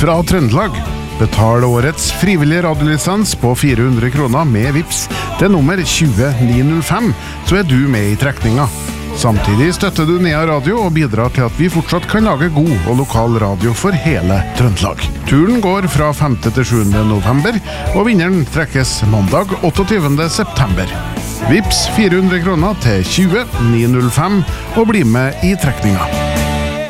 fra Trøndelag. Betal årets frivillige radiolisens på 400 kroner med Vips til nummer 20905, så du med i trekninga. Samtidig støtter du Nea Radio og bidrar til at vi fortsatt kan lage god og lokal radio for hele Trøndelag. Turen går fra 5. til 7. november, og vinneren trekkes mandag 28. september. Vips 400 kroner til 20905 og bli med i trekninga.